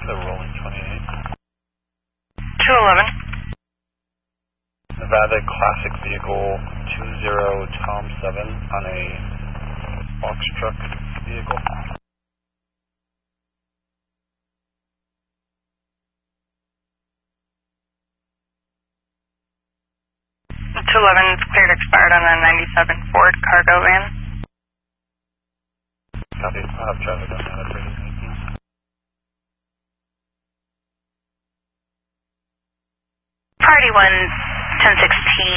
the rolling 28. 211. Nevada Classic Vehicle 20 Tom 7 on a box truck vehicle. 211 cleared expired on a 97 Ford cargo van. Copy. I'll have traffic on that. Priority 1, 1016,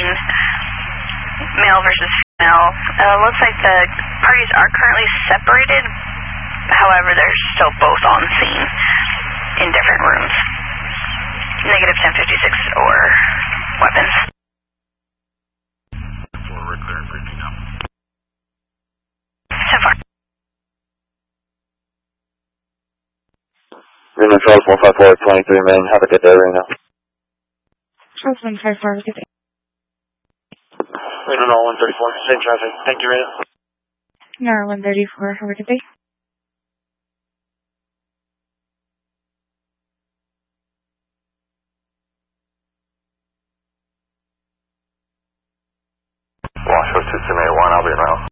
male versus female. Looks like the parties are currently separated. However, they're still both on scene in different rooms. Negative 1056 or weapons. We're clear and briefing now. 10-4. Reno Charles 154, 23 men. Have a good day, Reno. Charles 154, good day. Reno 134, same traffic. Thank you, Reno. Nara 134, have a good day. Washoe 2781, I'll be around.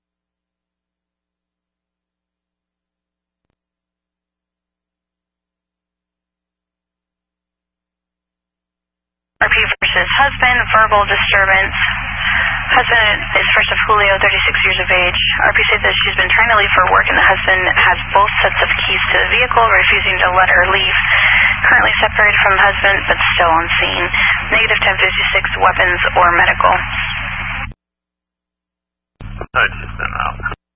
RP versus husband, verbal disturbance. Husband is first of Julio, 36 years of age. RP says that she's been trying to leave for work and the husband has both sets of keys to the vehicle, refusing to let her leave. Currently separated from the husband, but still on scene. Negative 1056, weapons or medical. Alright, 6 out.